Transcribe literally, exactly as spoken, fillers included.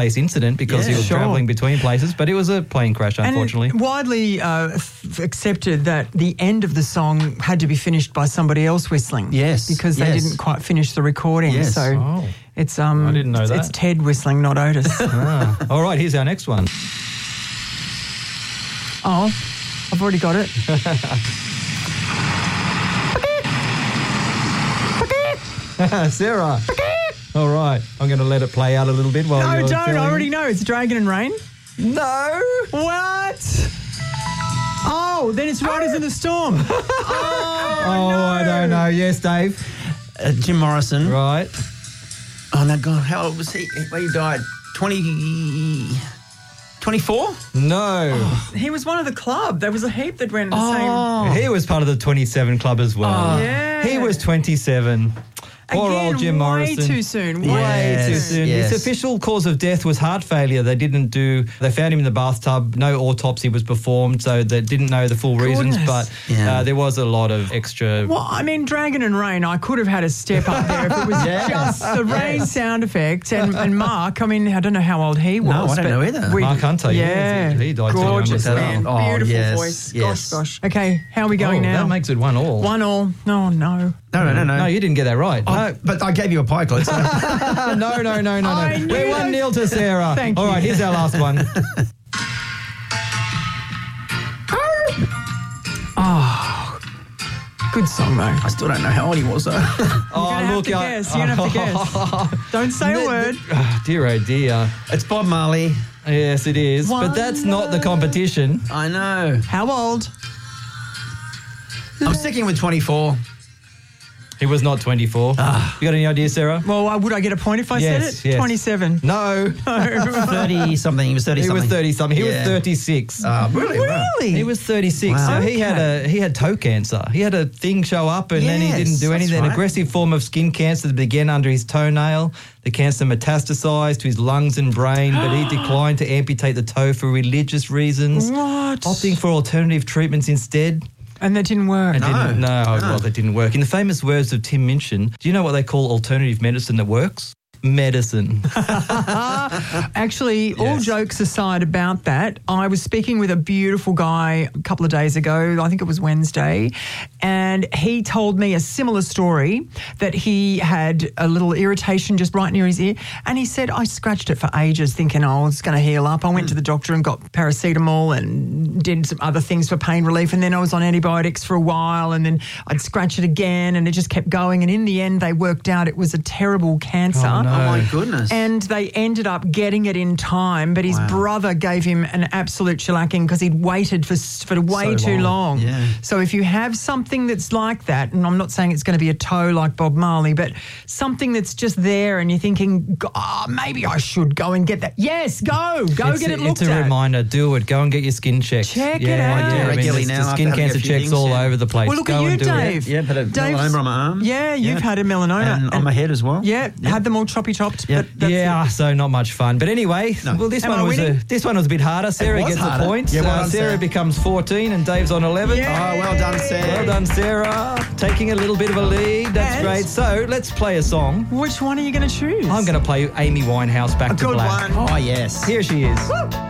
place incident because Yeah, he was sure. travelling between places, but it was a plane crash, unfortunately. And widely uh, f- accepted that the end of the song had to be finished by somebody else whistling. Yes, Because they yes. didn't quite finish the recording. Yes. So Oh. it's um I didn't know it's, that. it's Ted whistling, not Otis. Ah. All right, here's our next one. Oh, I've already got it. Sarah. All right, I'm going to let it play out a little bit while No, you're don't. filling I in. already know. It's Dragon and Rain. No. What? Oh, then it's Riders in the Storm. Oh, Oh, no. I don't know. Yes, Dave. Uh, Jim Morrison. Right. Oh, no, God, how old was he? Well, he died twenty, twenty-four? No. He was one of the club. There was a heap that went the Oh. He was part of the twenty-seven club as well. Oh. Yeah. He was twenty-seven. Poor Again, old Jim way Morrison. too soon. Way Way too Yes, soon. yes. His official cause of death was heart failure. They didn't do. They found him in the bathtub. No autopsy was performed, so they didn't know the full reasons. Goodness. But Yeah. uh, there was a lot of extra. Well, I mean, Dragon and Rain, I could have had a step up there if it was Yes. just the rain sound effect. And, and Mark, I mean, I don't know how old he was. No, I don't but know either. we- Mark Hunter, Yeah. yeah. He died too young. Gorgeous, Look that man. up. Oh, Beautiful yes, voice. yes. Gosh, gosh. Okay, how are we going Oh, now? That makes it one all. One all. No, no. No, no, no, no. No, you didn't get that right. Oh, but I gave you a pie, Clint. So. No, no, no, no, no. I no. knew We're one those- nil to Sarah. Thank All you. right, here's our last one. Good song, though. I still don't know how old he was, though. Oh, You're gonna have to I- guess. You're gonna have to guess. Don't say a word. Oh, dear, oh dear. It's Bob Marley. Yes, it is. But that's not the competition. I know. How old? I'm sticking with twenty-four. He was not twenty-four. Ah. You got any idea, Sarah? Well, uh, would I get a point if I Yes, said it? yes. twenty-seven. No. thirty-something. He was He thirty-something. was thirty-something. He Yeah. was thirty-six. Oh, really? Wow. Really? He was thirty-six. Wow. So he had a he had toe cancer. He had a thing show up and then he Yes, didn't do that's anything. An right. aggressive form of skin cancer that began under his toenail. The cancer metastasized to his lungs and brain, but he declined to amputate the toe for religious reasons, What? opting for alternative treatments instead. And that didn't work. And No. didn't, no, No. well, that didn't work. In the famous words of Tim Minchin, do you know what they call alternative medicine that works? Medicine. Actually, all Yes. jokes aside about that, I was speaking with a beautiful guy a couple of days ago, I think it was Wednesday, and he told me a similar story that he had a little irritation just right near his ear, and he said, I scratched it for ages thinking, oh, it's going to heal up. I went to the doctor and got paracetamol and did some other things for pain relief, and then I was on antibiotics for a while, and then I'd scratch it again, and it just kept going, and in the end they worked out it was a terrible cancer. Oh, no. Oh, my goodness. And they ended up getting it in time, but his Wow. brother gave him an absolute shellacking because he'd waited for for way So too long. long. Yeah. So if you have something that's like that, and I'm not saying it's going to be a toe like Bob Marley, but something that's just there and you're thinking, oh, maybe I should go and get that. Yes, go. Go it's get a, it looked It's a at. remander. Do it. Go and get your skin checked. Check it yeah, out. Yeah, I mean, Regularly it's now the after skin having a cancer few checks things, all yeah. over the place. Well, look Go at you, and do Dave. it. Yeah, had a Dave's- melanoma on my arm. Yeah, you've Yeah. had a melanoma. And on my head as well. Yeah, had them all choppy chopped. Yeah. But that's Yeah, it. so not much fun. But anyway, No. well, this Am one I was a, winning? this one was a bit harder. Sarah was gets harder. a point. Yeah, well Uh, done, Sarah Sarah. becomes fourteen and Dave's on eleven. Yeah. Oh, well done, Sam. Well done, Sarah. Taking a little bit of a lead. That's And- great. So let's play a song. Which one are you going to choose? I'm going to play Amy Winehouse Back A to good Black. one. Oh, yes. Here she is. Woo.